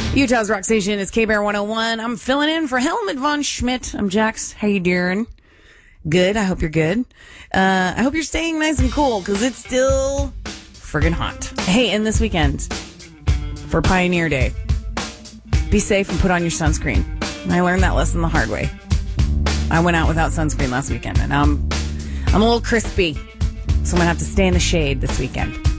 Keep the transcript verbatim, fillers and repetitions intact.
Utah's rock station is K-Bear one oh one. I'm filling in for Helmut von Schmidt. I'm Jax. How you doing? Good. I hope you're good. Uh, I hope you're staying nice and cool because it's still friggin' hot. Hey, and this weekend for Pioneer Day, be safe and put on your sunscreen. And I learned that lesson the hard way. I went out without sunscreen last weekend, and I'm, I'm a little crispy, so I'm going to have to stay in the shade this weekend.